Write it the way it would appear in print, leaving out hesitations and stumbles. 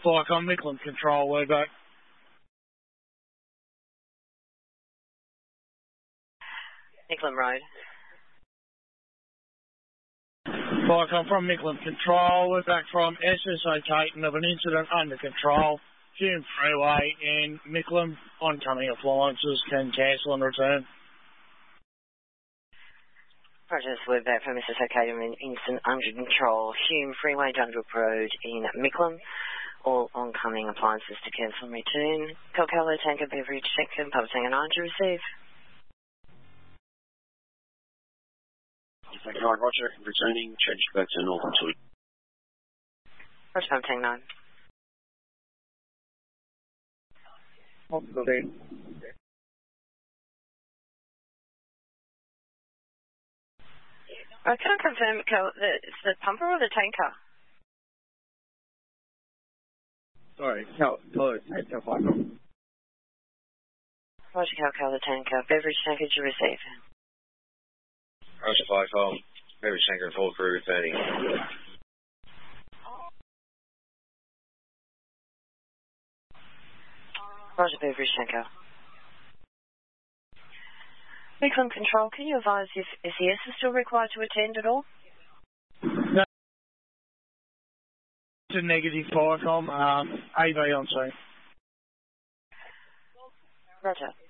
Viacom Micklem Control, we're back. Micklem Road. Viacom from Micklem Control, we're back from SSO Caton of an incident under control. Hume Freeway in Micklem. Oncoming appliances can cancel and return. Rogers, we're back from SSO Caton in incident under control. Hume Freeway, Dundalk Road in Micklem. All oncoming appliances to cancel and return. Coca-Cola tanker beverage second, pub tanker 9 to receive. Thank you, Roger. Returning, change back to Northern 2. Roger, pub tanker 9. Hospital. I can't confirm it's the pumper or the tanker. Sorry, tanker Viacom. Roger, Coca-Cola tanker, beverage tanker to receive. Roger, Viacom. Beverage tanker and full crew returning. Roger, beverage tanker. Micklem Control, can you advise if SES is still required to attend at all? No. It's a negative Viacom, AV on scene. Roger.